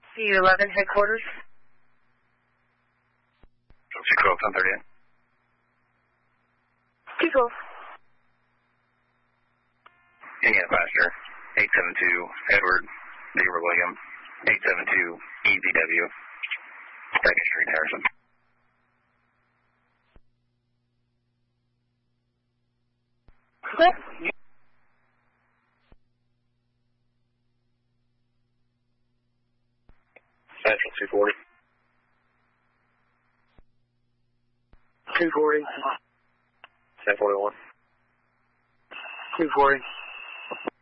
CU11 headquarters. 212, 1038. 212. Indiana passenger, 872 Edward David William, 872 EZW, 2nd Street, Harrison. Okay. Central 240. 240. 1041. 240.